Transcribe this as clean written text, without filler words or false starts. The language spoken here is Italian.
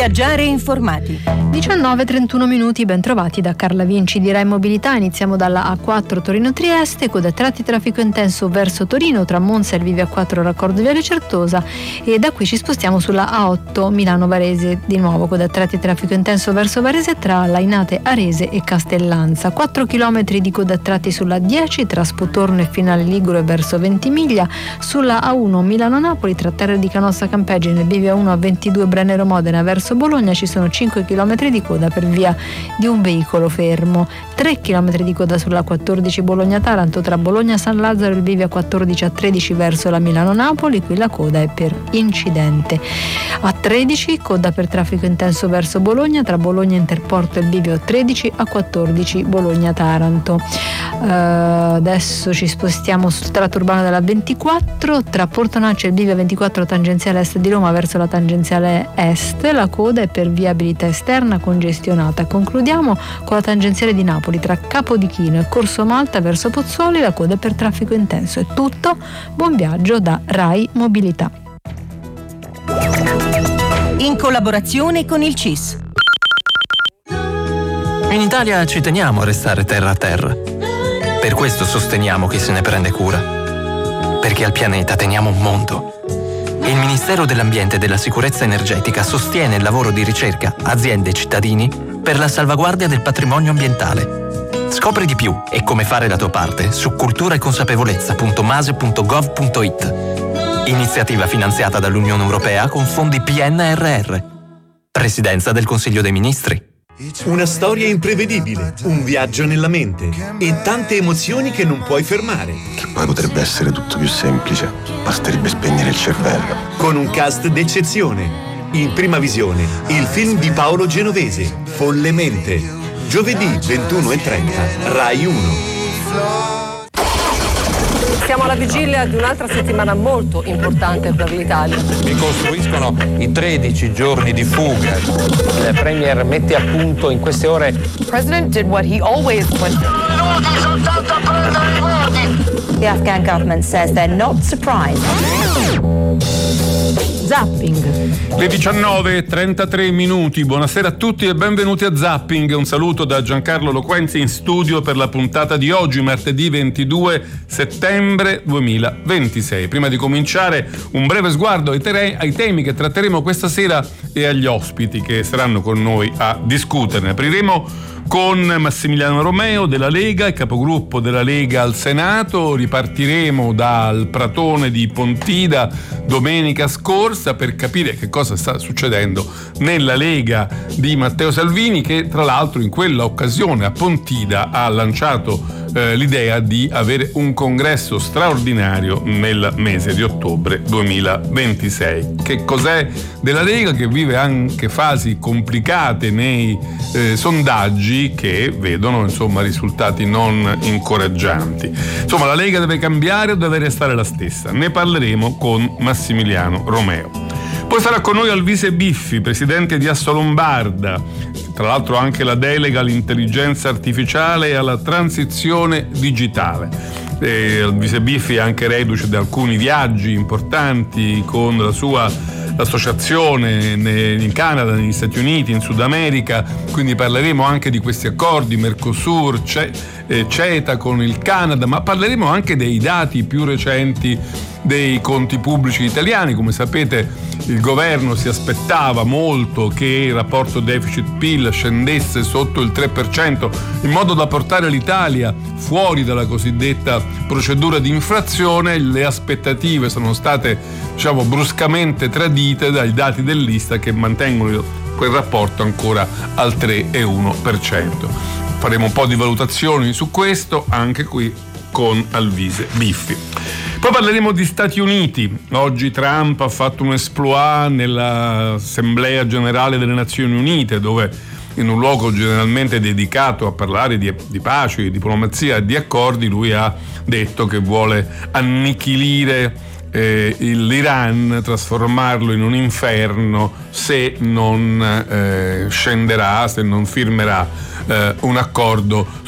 Viaggiare informati. 19:31 minuti, ben trovati da Carla Vinci di Rai Mobilità. Iniziamo dalla A4 Torino-Trieste, coda tratti traffico intenso verso Torino, tra Monza e il Via 4 raccordo Viale Certosa, e da qui ci spostiamo sulla A8 Milano-Varese, di nuovo coda tratti traffico intenso verso Varese tra Lainate, Arese e Castellanza. 4 km di coda tratti sulla A10 tra Spotorno e Finale Ligure verso Ventimiglia, sulla A1 Milano-Napoli tra Terra di Canossa Campeggine e Bivia 1 a 22 Brennero Modena verso Bologna ci sono 5 km di coda per via di un veicolo fermo. 3 km di coda sulla 14 Bologna-Taranto tra Bologna San Lazzaro e il Bivia 14 a 13 verso la Milano-Napoli, qui la coda è per incidente. A 13 coda per traffico intenso verso Bologna tra Bologna Interporto e il Bivio 13 a 14 Bologna-Taranto. Adesso ci spostiamo sul tratto urbano della 24 tra Portonaccio e il Bivia 24 tangenziale est di Roma verso la tangenziale est, la coda è per viabilità esterna congestionata. Concludiamo con la tangenziale di Napoli tra Capodichino e Corso Malta verso Pozzuoli, la coda è per traffico intenso. È tutto, buon viaggio da Rai Mobilità. In collaborazione con il CIS. In Italia ci teniamo a restare terra a terra. Per questo sosteniamo chi se ne prende cura. Perché al pianeta teniamo un mondo. Il Ministero dell'Ambiente e della Sicurezza Energetica sostiene il lavoro di ricerca, aziende e cittadini per la salvaguardia del patrimonio ambientale. Scopri di più e come fare la tua parte su culturaeconsapevolezza.mase.gov.it. Iniziativa finanziata dall'Unione Europea con fondi PNRR. Presidenza del Consiglio dei Ministri. Una storia imprevedibile, un viaggio nella mente e tante emozioni che non puoi fermare. Che poi potrebbe essere tutto più semplice, basterebbe spegnere il cervello. Con un cast d'eccezione. In prima visione, il film di Paolo Genovese, Follemente. Giovedì 21:30, Rai 1. Siamo alla vigilia di un'altra settimana molto importante per l'Italia. Ricostruiscono i 13 giorni di fuga. Il Premier mette a punto in queste ore. The President did what he always would. The Afghan government says they're not surprised. Zapping. Le 19:33 minuti. Buonasera a tutti e benvenuti a Zapping. Un saluto da Giancarlo Loquenzi in studio per la puntata di oggi, martedì 22 settembre 2026. Prima di cominciare, un breve sguardo ai temi che tratteremo questa sera e agli ospiti che saranno con noi a discuterne. Apriremo con Massimiliano Romeo della Lega, il capogruppo della Lega al Senato. Ripartiremo dal pratone di Pontida domenica scorsa per capire che cosa sta succedendo nella Lega di Matteo Salvini, che tra l'altro in quella occasione a Pontida ha lanciato l'idea di avere un congresso straordinario nel mese di ottobre 2026. Che cos'è della Lega, che vive anche fasi complicate nei sondaggi che vedono risultati non incoraggianti. Insomma, la Lega deve cambiare o deve restare la stessa? Ne parleremo con Massimiliano Romeo. Poi sarà con noi Alvise Biffi, presidente di Assolombarda, tra l'altro anche la delega all'intelligenza artificiale e alla transizione digitale. Alvise Biffi è anche reduce da alcuni viaggi importanti con la sua associazione in Canada, negli Stati Uniti, in Sud America, quindi parleremo anche di questi accordi Mercosur, CETA con il Canada, ma parleremo anche dei dati più recenti dei conti pubblici italiani. Come sapete, il governo si aspettava molto che il rapporto deficit-PIL scendesse sotto il 3%, in modo da portare l'Italia fuori dalla cosiddetta procedura di infrazione. Le aspettative sono state, bruscamente tradite dai dati dell'Istat, che mantengono quel rapporto ancora al 3,1%. Faremo un po' di valutazioni su questo anche qui con Alvise Biffi. Poi parleremo di Stati Uniti. Oggi Trump ha fatto un exploit nell'Assemblea Generale delle Nazioni Unite, dove in un luogo generalmente dedicato a parlare di pace, di diplomazia e di accordi, lui ha detto che vuole annichilire l'Iran, trasformarlo in un inferno se non scenderà, se non firmerà un accordo